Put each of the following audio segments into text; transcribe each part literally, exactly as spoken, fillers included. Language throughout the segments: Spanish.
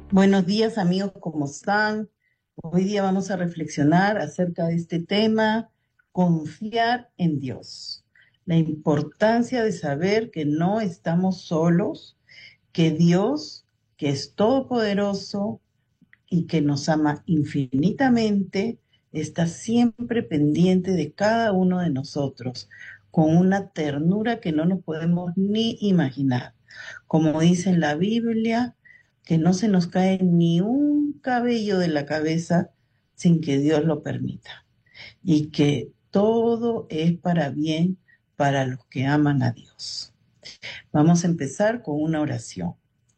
Buenos días amigos, ¿cómo están? Hoy día vamos a reflexionar acerca de este tema, confiar en Dios. La importancia de saber que no estamos solos, que Dios, que es todopoderoso y que nos ama infinitamente, está siempre pendiente de cada uno de nosotros, con una ternura que no nos podemos ni imaginar. Como dice en la Biblia, que no se nos cae ni un cabello de la cabeza sin que Dios lo permita, y que todo es para bien para los que aman a Dios. Vamos a empezar con una oración,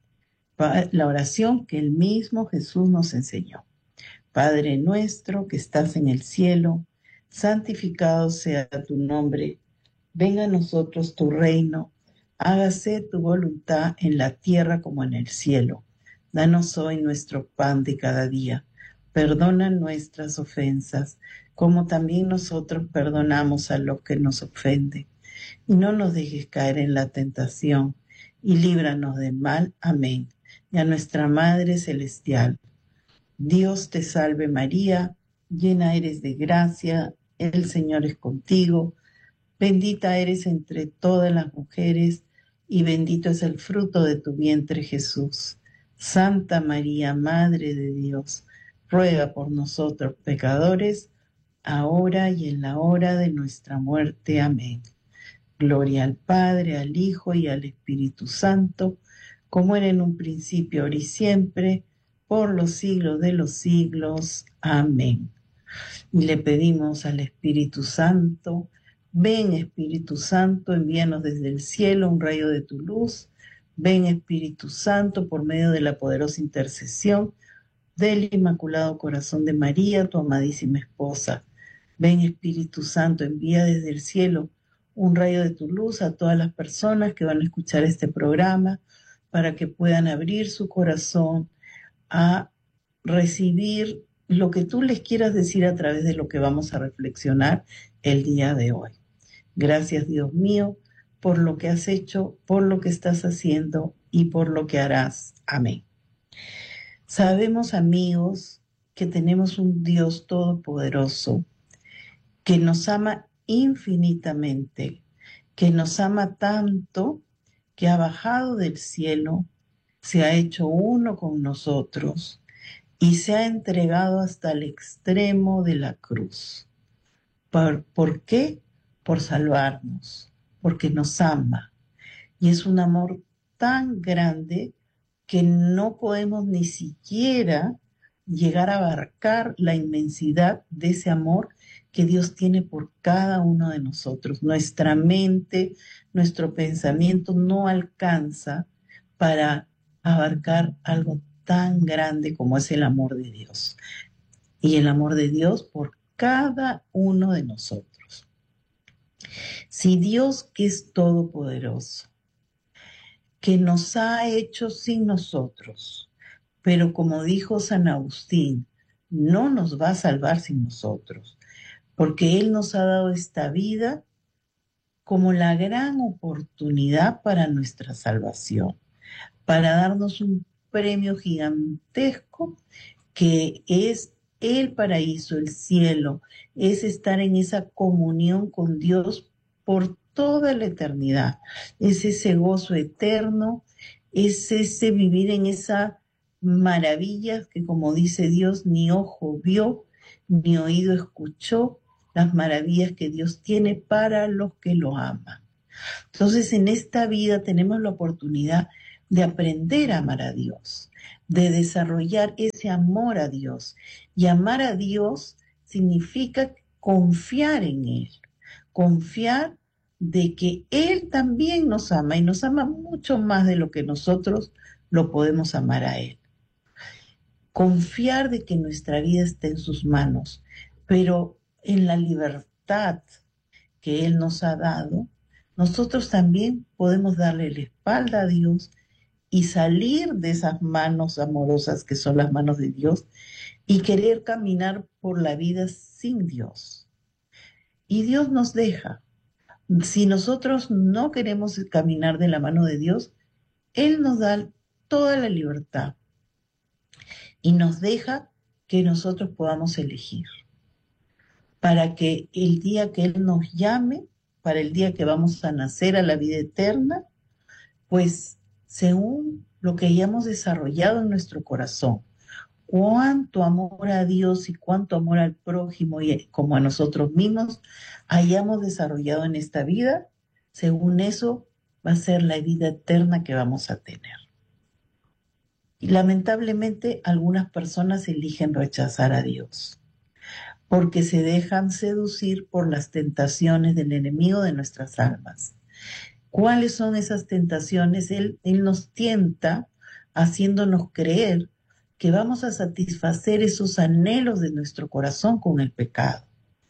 la oración que el mismo Jesús nos enseñó. Padre nuestro que estás en el cielo, santificado sea tu nombre, venga a nosotros tu reino, hágase tu voluntad en la tierra como en el cielo. Danos hoy nuestro pan de cada día. Perdona nuestras ofensas, como también nosotros perdonamos a los que nos ofenden. Y no nos dejes caer en la tentación, y líbranos del mal. Amén. Y a nuestra Madre Celestial, Dios te salve María, llena eres de gracia, el Señor es contigo, bendita eres entre todas las mujeres y bendito es el fruto de tu vientre Jesús. Santa María, Madre de Dios, ruega por nosotros pecadores, ahora y en la hora de nuestra muerte. Amén. Gloria al Padre, al Hijo y al Espíritu Santo, como era en un principio, ahora y siempre, por los siglos de los siglos. Amén. Y le pedimos al Espíritu Santo, ven Espíritu Santo, envíanos desde el cielo un rayo de tu luz. Ven Espíritu Santo, por medio de la poderosa intercesión del Inmaculado Corazón de María, tu amadísima esposa. Ven Espíritu Santo, envía desde el cielo un rayo de tu luz a todas las personas que van a escuchar este programa, para que puedan abrir su corazón a recibir lo que tú les quieras decir a través de lo que vamos a reflexionar el día de hoy. Gracias, Dios mío, por lo que has hecho, por lo que estás haciendo y por lo que harás. Amén. Sabemos, amigos, que tenemos un Dios todopoderoso que nos ama infinitamente, que nos ama tanto que ha bajado del cielo, se ha hecho uno con nosotros y se ha entregado hasta el extremo de la cruz. ¿Por, por qué? Por salvarnos, porque nos ama. Y es un amor tan grande que no podemos ni siquiera llegar a abarcar la inmensidad de ese amor que Dios tiene por cada uno de nosotros. Nuestra mente, nuestro pensamiento no alcanza para abarcar algo tan grande como es el amor de Dios. Y el amor de Dios por cada uno de nosotros. Si Dios, que es todopoderoso, que nos ha hecho sin nosotros, pero como dijo San Agustín, no nos va a salvar sin nosotros, porque Él nos ha dado esta vida como la gran oportunidad para nuestra salvación, para darnos un premio gigantesco que es el paraíso, el cielo, es estar en esa comunión con Dios por toda la eternidad, es ese gozo eterno, es ese vivir en esa maravilla que, como dice Dios, ni ojo vio, ni oído escuchó, las maravillas que Dios tiene para los que lo aman. Entonces, en esta vida tenemos la oportunidad de aprender a amar a Dios, de desarrollar ese amor a Dios. Y amar a Dios significa confiar en Él, confiar de que Él también nos ama y nos ama mucho más de lo que nosotros lo podemos amar a Él. Confiar de que nuestra vida está en sus manos, pero en la libertad que Él nos ha dado, nosotros también podemos darle la espalda a Dios y salir de esas manos amorosas que son las manos de Dios y querer caminar por la vida sin Dios. Y Dios nos deja. Si nosotros no queremos caminar de la mano de Dios, Él nos da toda la libertad. y nos deja que nosotros podamos elegir para que el día que Él nos llame, para el día que vamos a nacer a la vida eterna, pues según lo que hayamos desarrollado en nuestro corazón, cuánto amor a Dios y cuánto amor al prójimo y como a nosotros mismos hayamos desarrollado en esta vida, según eso va a ser la vida eterna que vamos a tener. Y lamentablemente algunas personas eligen rechazar a Dios porque se dejan seducir por las tentaciones del enemigo de nuestras almas. ¿Cuáles son esas tentaciones? Él, él nos tienta haciéndonos creer que vamos a satisfacer esos anhelos de nuestro corazón con el pecado.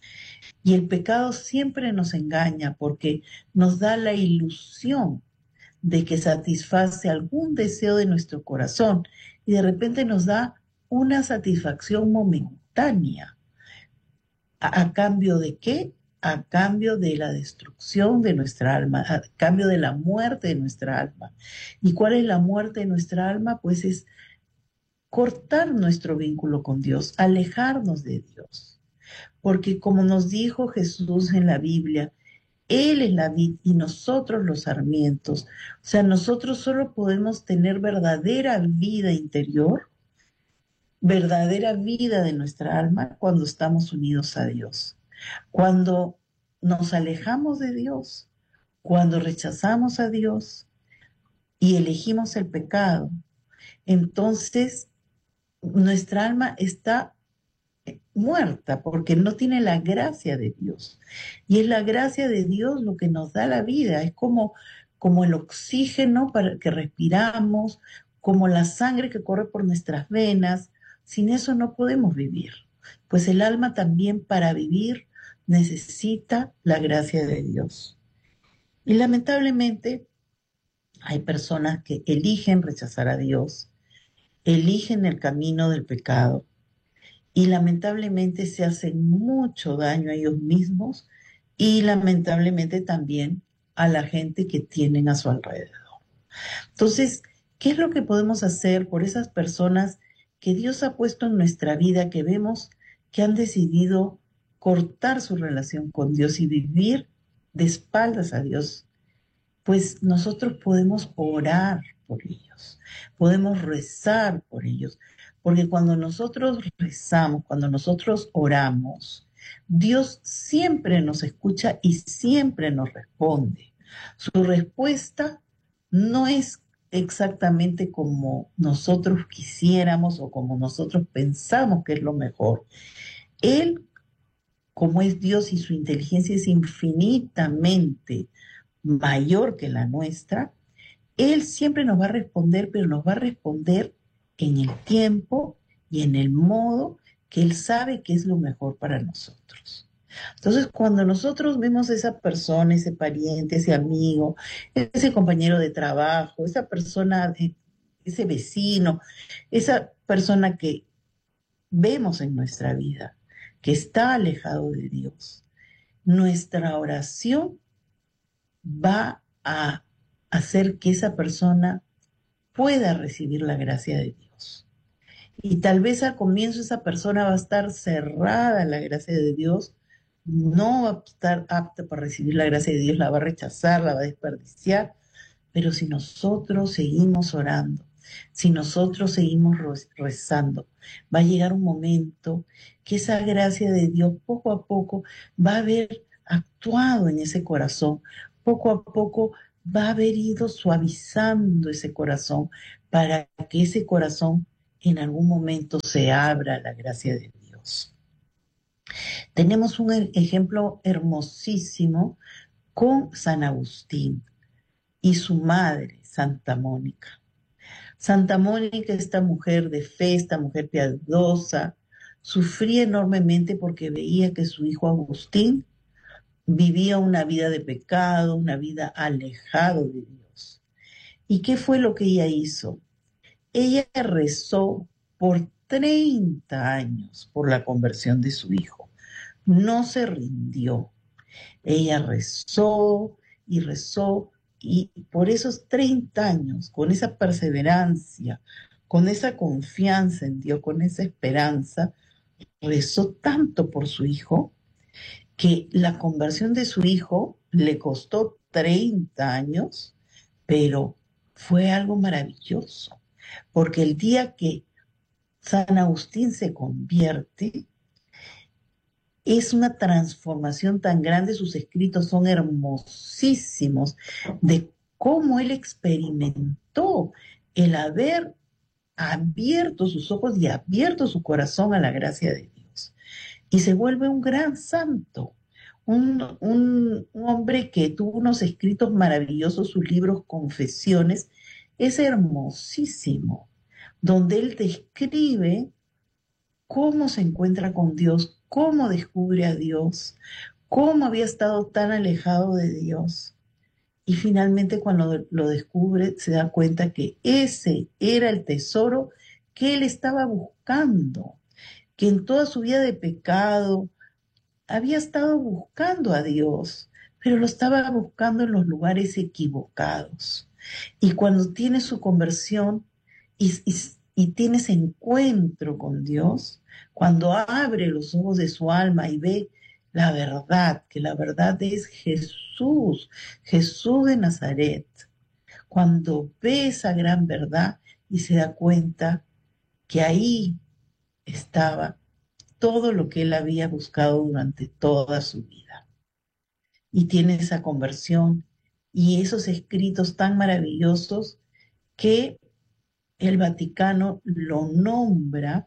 Y el pecado siempre nos engaña porque nos da la ilusión de que satisface algún deseo de nuestro corazón y de repente nos da una satisfacción momentánea. ¿A, a cambio de qué? A cambio de la destrucción de nuestra alma, a cambio de la muerte de nuestra alma. ¿Y cuál es la muerte de nuestra alma? Pues es cortar nuestro vínculo con Dios, alejarnos de Dios. Porque como nos dijo Jesús en la Biblia, Él es la vid y nosotros los sarmientos. O sea, nosotros solo podemos tener verdadera vida interior, verdadera vida de nuestra alma cuando estamos unidos a Dios. Cuando nos alejamos de Dios, cuando rechazamos a Dios y elegimos el pecado, entonces nuestra alma está muerta porque no tiene la gracia de Dios. Y es la gracia de Dios lo que nos da la vida. Es como, como el oxígeno para que respiramos, como la sangre que corre por nuestras venas. Sin eso no podemos vivir. Pues el alma también para vivir necesita la gracia de Dios. Y lamentablemente hay personas que eligen rechazar a Dios, eligen el camino del pecado y lamentablemente se hacen mucho daño a ellos mismos y lamentablemente también a la gente que tienen a su alrededor. Entonces, ¿qué es lo que podemos hacer por esas personas que Dios ha puesto en nuestra vida, que vemos que han decidido cortar su relación con Dios y vivir de espaldas a Dios? Pues nosotros podemos orar por ellos, podemos rezar por ellos, porque cuando nosotros rezamos, cuando nosotros oramos, Dios siempre nos escucha y siempre nos responde. Su respuesta no es exactamente como nosotros quisiéramos o como nosotros pensamos que es lo mejor. Él, como es Dios y su inteligencia es infinitamente mayor que la nuestra, Él siempre nos va a responder, pero nos va a responder en el tiempo y en el modo que Él sabe que es lo mejor para nosotros. Entonces, cuando nosotros vemos a esa persona, ese pariente, ese amigo, ese compañero de trabajo, esa persona, ese vecino, esa persona que vemos en nuestra vida, que está alejado de Dios, nuestra oración va a hacer que esa persona pueda recibir la gracia de Dios. Y tal vez al comienzo esa persona va a estar cerrada a la gracia de Dios, no va a estar apta para recibir la gracia de Dios, la va a rechazar, la va a desperdiciar, pero si nosotros seguimos orando, si nosotros seguimos rezando, va a llegar un momento que esa gracia de Dios poco a poco va a haber actuado en ese corazón, poco a poco va a haber ido suavizando ese corazón para que ese corazón en algún momento se abra a la gracia de Dios. Tenemos un ejemplo hermosísimo con San Agustín y su madre, Santa Mónica. Santa Mónica, esta mujer de fe, esta mujer piadosa, sufría enormemente porque veía que su hijo Agustín vivía una vida de pecado, una vida alejado de Dios. ¿Y qué fue lo que ella hizo? Ella rezó por treinta años por la conversión de su hijo. No se rindió. Ella rezó y rezó y por esos treinta años, con esa perseverancia, con esa confianza en Dios, con esa esperanza, rezó tanto por su hijo que la conversión de su hijo le costó treinta años, pero fue algo maravilloso, porque el día que San Agustín se convierte, es una transformación tan grande, sus escritos son hermosísimos, de cómo él experimentó el haber abierto sus ojos y abierto su corazón a la gracia de Dios. Y se vuelve un gran santo, un, un, un hombre que tuvo unos escritos maravillosos, sus libros Confesiones, es hermosísimo, donde él describe cómo se encuentra con Dios, cómo descubre a Dios, cómo había estado tan alejado de Dios. Y finalmente cuando lo descubre se da cuenta que ese era el tesoro que él estaba buscando, que en toda su vida de pecado había estado buscando a Dios, pero lo estaba buscando en los lugares equivocados. Y cuando tiene su conversión y, y, y tiene ese encuentro con Dios, cuando abre los ojos de su alma y ve la verdad, que la verdad es Jesús, Jesús de Nazaret, cuando ve esa gran verdad y se da cuenta que ahí estaba todo lo que él había buscado durante toda su vida. Y tiene esa conversión y esos escritos tan maravillosos que el Vaticano lo nombra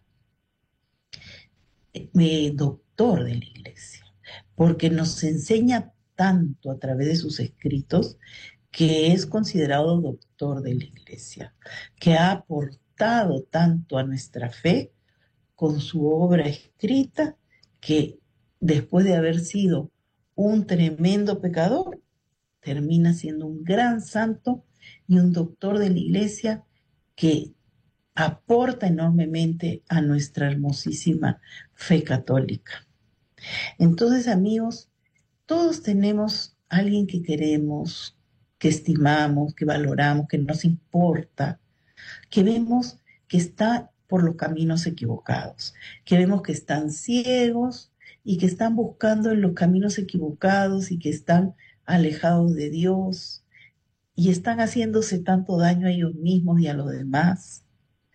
eh, doctor de la Iglesia, porque nos enseña tanto a través de sus escritos que es considerado doctor de la Iglesia, que ha aportado tanto a nuestra fe con su obra escrita, que después de haber sido un tremendo pecador, termina siendo un gran santo y un doctor de la Iglesia que aporta enormemente a nuestra hermosísima fe católica. Entonces, amigos, todos tenemos a alguien que queremos, que estimamos, que valoramos, que nos importa, que vemos que está por los caminos equivocados, que vemos que están ciegos y que están buscando en los caminos equivocados y que están alejados de Dios y están haciéndose tanto daño a ellos mismos y a los demás.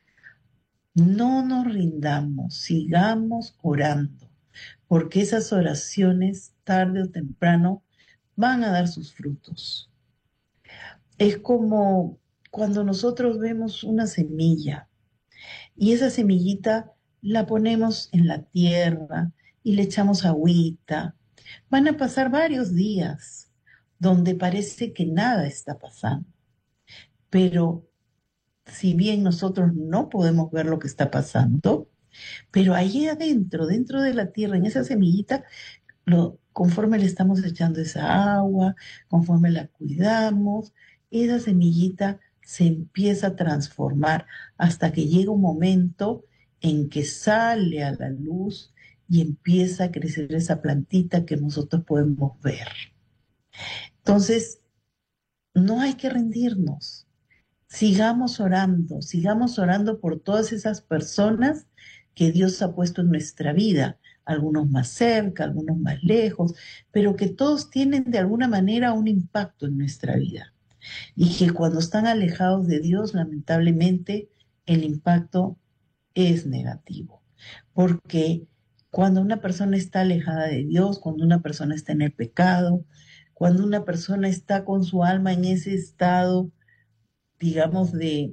No nos rindamos, sigamos orando, porque esas oraciones tarde o temprano van a dar sus frutos. Es como cuando nosotros vemos una semilla y esa semillita la ponemos en la tierra y le echamos agüita. Van a pasar varios días donde parece que nada está pasando, pero si bien nosotros no podemos ver lo que está pasando, pero allí adentro, dentro de la tierra, en esa semillita, lo, conforme le estamos echando esa agua, conforme la cuidamos, esa semillita se empieza a transformar hasta que llega un momento en que sale a la luz y empieza a crecer esa plantita que nosotros podemos ver. Entonces, no hay que rendirnos. Sigamos orando, sigamos orando por todas esas personas que Dios ha puesto en nuestra vida, algunos más cerca, algunos más lejos, pero que todos tienen de alguna manera un impacto en nuestra vida. Y que cuando están alejados de Dios, lamentablemente, el impacto es negativo. Porque cuando una persona está alejada de Dios, cuando una persona está en el pecado, cuando una persona está con su alma en ese estado, digamos, de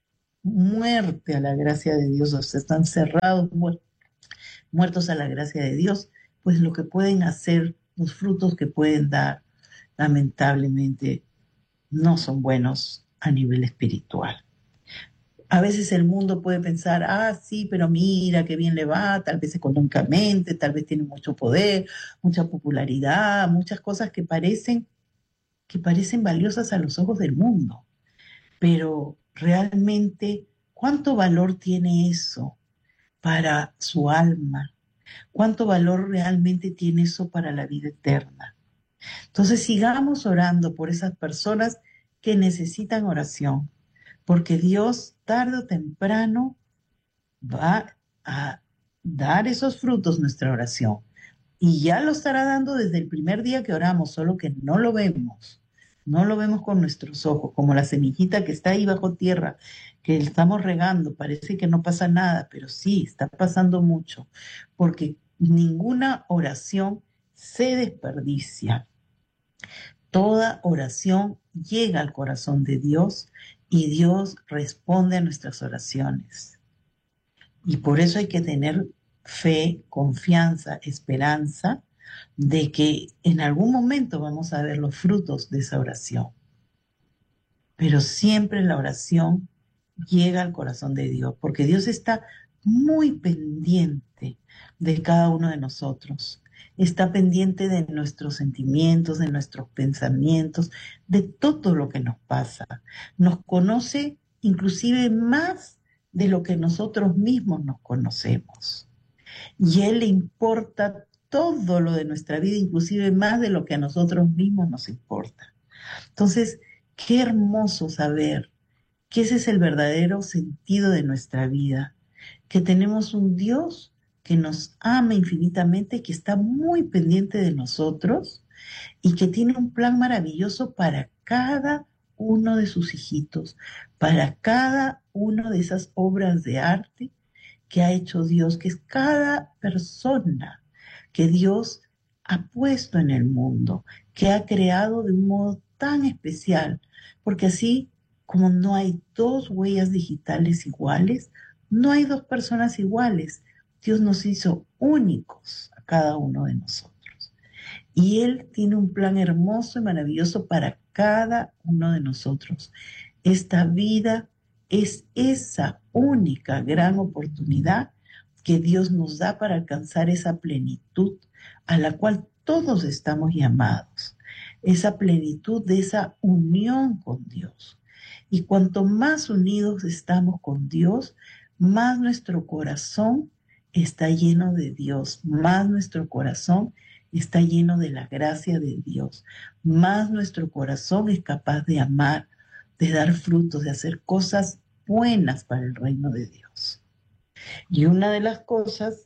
muerte a la gracia de Dios, o sea, están cerrados, mu- muertos a la gracia de Dios, pues lo que pueden hacer, los frutos que pueden dar, lamentablemente, no son buenos a nivel espiritual. A veces el mundo puede pensar, ah, sí, pero mira qué bien le va, tal vez económicamente, tal vez tiene mucho poder, mucha popularidad, muchas cosas que parecen, que parecen valiosas a los ojos del mundo. Pero realmente, ¿cuánto valor tiene eso para su alma? ¿Cuánto valor realmente tiene eso para la vida eterna? Entonces sigamos orando por esas personas que necesitan oración, porque Dios tarde o temprano va a dar esos frutos nuestra oración. Y ya lo estará dando desde el primer día que oramos, solo que no lo vemos. No lo vemos con nuestros ojos, como la semillita que está ahí bajo tierra, que estamos regando. Parece que no pasa nada, pero sí, está pasando mucho, porque ninguna oración se desperdicia. Toda oración llega al corazón de Dios y Dios responde a nuestras oraciones. Y por eso hay que tener fe, confianza, esperanza de que en algún momento vamos a ver los frutos de esa oración. Pero siempre la oración llega al corazón de Dios, porque Dios está muy pendiente de cada uno de nosotros. Está pendiente de nuestros sentimientos, de nuestros pensamientos, de todo lo que nos pasa. Nos conoce inclusive más de lo que nosotros mismos nos conocemos. Y a Él le importa todo lo de nuestra vida, inclusive más de lo que a nosotros mismos nos importa. Entonces, qué hermoso saber que ese es el verdadero sentido de nuestra vida, que tenemos un Dios que nos ama infinitamente, que está muy pendiente de nosotros y que tiene un plan maravilloso para cada uno de sus hijitos, para cada una de esas obras de arte que ha hecho Dios, que es cada persona que Dios ha puesto en el mundo, que ha creado de un modo tan especial, porque así como no hay dos huellas digitales iguales, no hay dos personas iguales. Dios nos hizo únicos a cada uno de nosotros. Y Él tiene un plan hermoso y maravilloso para cada uno de nosotros. Esta vida es esa única gran oportunidad que Dios nos da para alcanzar esa plenitud a la cual todos estamos llamados. Esa plenitud de esa unión con Dios. Y cuanto más unidos estamos con Dios, más nuestro corazón está lleno de Dios, más nuestro corazón está lleno de la gracia de Dios, más nuestro corazón es capaz de amar, de dar frutos, de hacer cosas buenas para el reino de Dios. Y una de las cosas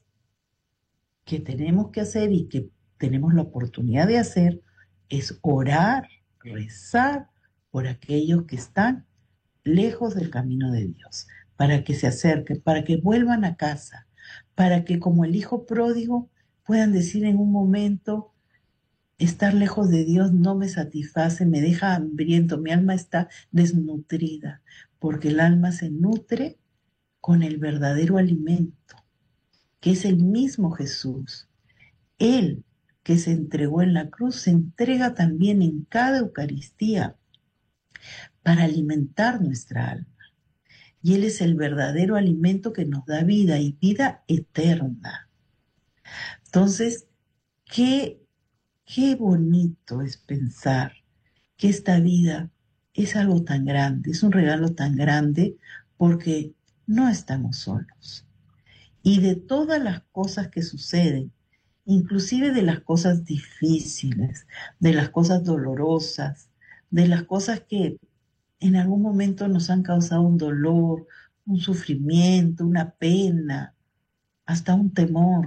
que tenemos que hacer y que tenemos la oportunidad de hacer es orar, rezar por aquellos que están lejos del camino de Dios, para que se acerquen, para que vuelvan a casa, para que como el hijo pródigo puedan decir en un momento, estar lejos de Dios no me satisface, me deja hambriento, mi alma está desnutrida, porque el alma se nutre con el verdadero alimento, que es el mismo Jesús. Él que se entregó en la cruz, se entrega también en cada Eucaristía para alimentar nuestra alma. Y Él es el verdadero alimento que nos da vida y vida eterna. Entonces, qué, qué bonito es pensar que esta vida es algo tan grande, es un regalo tan grande porque no estamos solos. Y de todas las cosas que suceden, inclusive de las cosas difíciles, de las cosas dolorosas, de las cosas que en algún momento nos han causado un dolor, un sufrimiento, una pena, hasta un temor.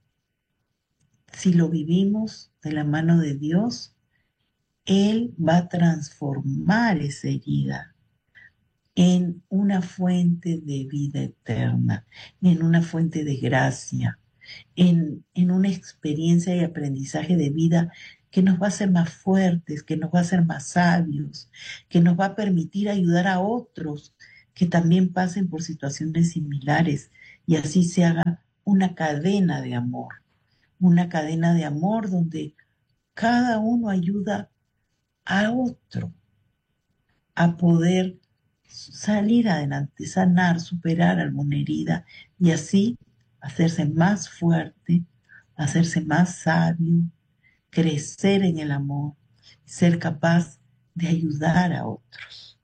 Si lo vivimos de la mano de Dios, Él va a transformar esa herida en una fuente de vida eterna, en una fuente de gracia, en, en una experiencia y aprendizaje de vida que nos va a hacer más fuertes, que nos va a hacer más sabios, que nos va a permitir ayudar a otros que también pasen por situaciones similares y así se haga una cadena de amor, una cadena de amor donde cada uno ayuda a otro a poder salir adelante, sanar, superar alguna herida y así hacerse más fuerte, hacerse más sabio, crecer en el amor, ser capaz de ayudar a otros.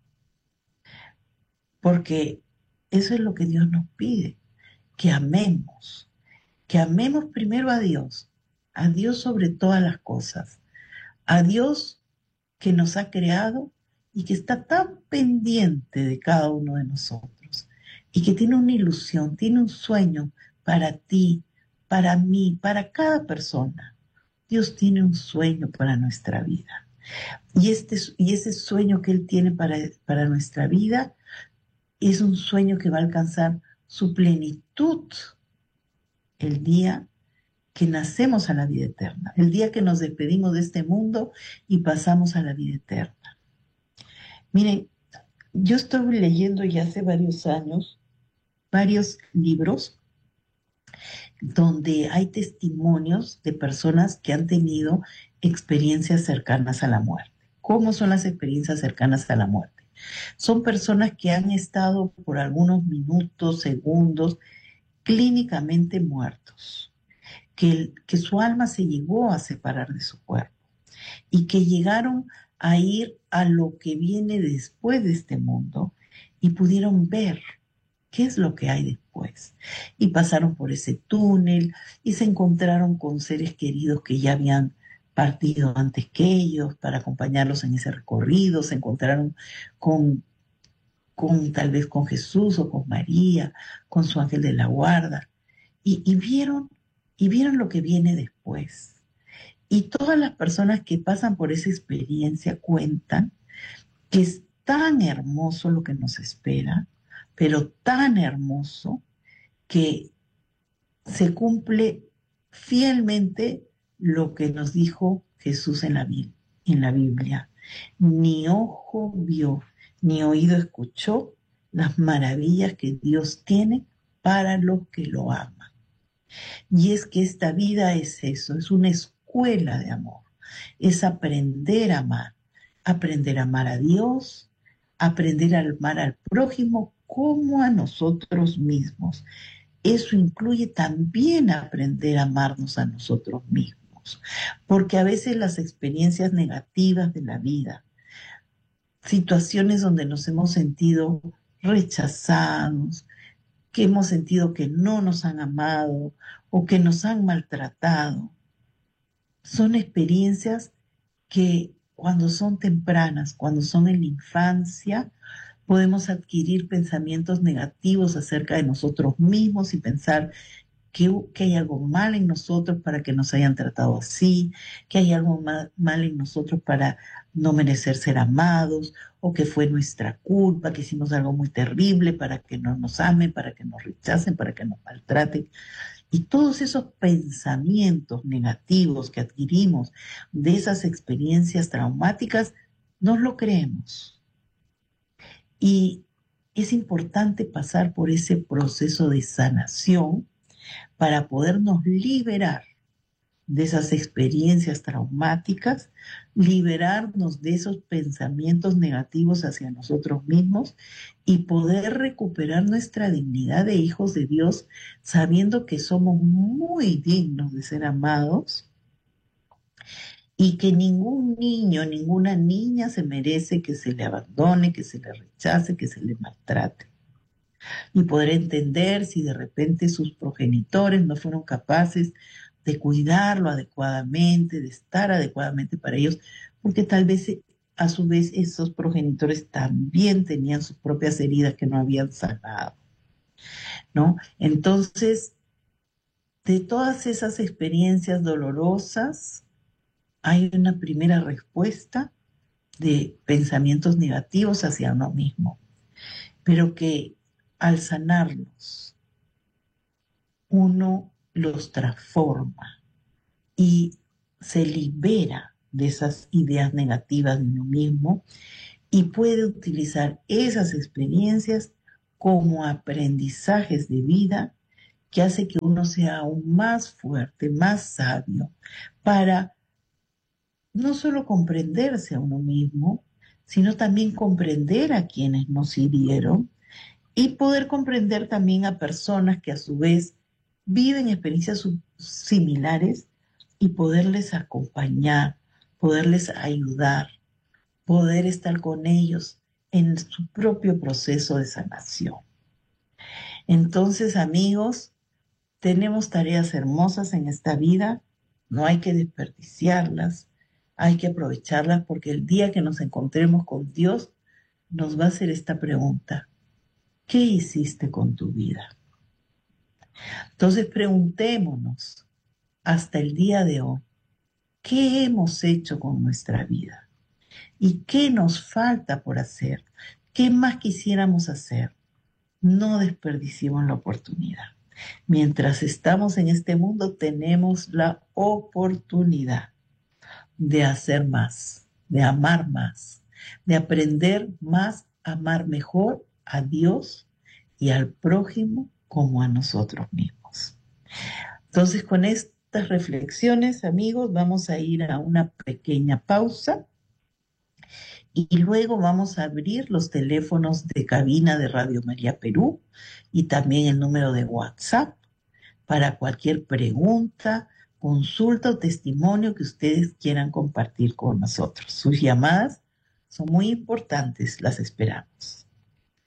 Porque eso es lo que Dios nos pide, que amemos, que amemos primero a Dios, a Dios sobre todas las cosas, a Dios que nos ha creado y que está tan pendiente de cada uno de nosotros y que tiene una ilusión, tiene un sueño para ti, para mí, para cada persona. Dios tiene un sueño para nuestra vida. Y, este, y ese sueño que Él tiene para, para nuestra vida es un sueño que va a alcanzar su plenitud el día que nacemos a la vida eterna, el día que nos despedimos de este mundo y pasamos a la vida eterna. Miren, yo estoy leyendo ya hace varios años varios libros donde hay testimonios de personas que han tenido experiencias cercanas a la muerte. ¿Cómo son las experiencias cercanas a la muerte? Son personas que han estado por algunos minutos, segundos, clínicamente muertos, que, que su alma se llegó a separar de su cuerpo y que llegaron a ir a lo que viene después de este mundo y pudieron ver qué es lo que hay después. Y pasaron por ese túnel y se encontraron con seres queridos que ya habían partido antes que ellos para acompañarlos en ese recorrido, se encontraron con, con tal vez con Jesús o con María, con su ángel de la guarda, y, y vieron, y vieron lo que viene después. Y todas las personas que pasan por esa experiencia cuentan que es tan hermoso lo que nos espera, pero tan hermoso que se cumple fielmente lo que nos dijo Jesús en la, en la Biblia. Ni ojo vio, ni oído escuchó las maravillas que Dios tiene para los que lo aman. Y es que esta vida es eso, es una escuela de amor, es aprender a amar, aprender a amar a Dios, aprender a amar al prójimo como a nosotros mismos. Eso incluye también aprender a amarnos a nosotros mismos, porque a veces las experiencias negativas de la vida, situaciones donde nos hemos sentido rechazados, que hemos sentido que no nos han amado o que nos han maltratado, son experiencias que cuando son tempranas, cuando son en la infancia, podemos adquirir pensamientos negativos acerca de nosotros mismos y pensar que, que hay algo mal en nosotros para que nos hayan tratado así, que hay algo mal, mal en nosotros para no merecer ser amados, o que fue nuestra culpa, que hicimos algo muy terrible para que no nos amen, para que nos rechacen, para que nos maltraten. Y todos esos pensamientos negativos que adquirimos de esas experiencias traumáticas, nos lo creemos. Y es importante pasar por ese proceso de sanación para podernos liberar de esas experiencias traumáticas, liberarnos de esos pensamientos negativos hacia nosotros mismos y poder recuperar nuestra dignidad de hijos de Dios, sabiendo que somos muy dignos de ser amados y que ningún niño, ninguna niña se merece que se le abandone, que se le rechace, que se le maltrate. Y poder entender si de repente sus progenitores no fueron capaces de cuidarlo adecuadamente, de estar adecuadamente para ellos, porque tal vez a su vez esos progenitores también tenían sus propias heridas que no habían sanado, ¿no? Entonces, de todas esas experiencias dolorosas, hay una primera respuesta de pensamientos negativos hacia uno mismo, pero que al sanarlos, uno los transforma y se libera de esas ideas negativas de uno mismo y puede utilizar esas experiencias como aprendizajes de vida que hace que uno sea aún más fuerte, más sabio, para no solo comprenderse a uno mismo, sino también comprender a quienes nos hirieron y poder comprender también a personas que a su vez viven experiencias similares y poderles acompañar, poderles ayudar, poder estar con ellos en su propio proceso de sanación. Entonces, amigos, tenemos tareas hermosas en esta vida, no hay que desperdiciarlas, Hay que aprovecharlas porque el día que nos encontremos con Dios nos va a hacer esta pregunta: ¿qué hiciste con tu vida? Entonces preguntémonos hasta el día de hoy, ¿qué hemos hecho con nuestra vida? ¿Y qué nos falta por hacer? ¿Qué más quisiéramos hacer? No desperdiciemos la oportunidad. Mientras estamos en este mundo, tenemos la oportunidad de hacer más, de amar más, de aprender más a amar mejor a Dios y al prójimo como a nosotros mismos. Entonces, con estas reflexiones, amigos, vamos a ir a una pequeña pausa y luego vamos a abrir los teléfonos de cabina de Radio María Perú y también el número de WhatsApp para cualquier pregunta, consulta o testimonio que ustedes quieran compartir con nosotros. Sus llamadas son muy importantes, las esperamos.